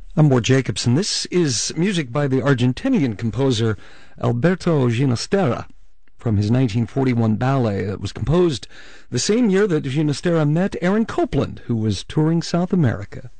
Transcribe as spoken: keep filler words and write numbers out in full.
I'm Ward Jacobson. This is music by the Argentinian composer Alberto Ginastera from his nineteen forty-one ballet that was composed the same year that Ginastera met Aaron Copland, who was touring South America.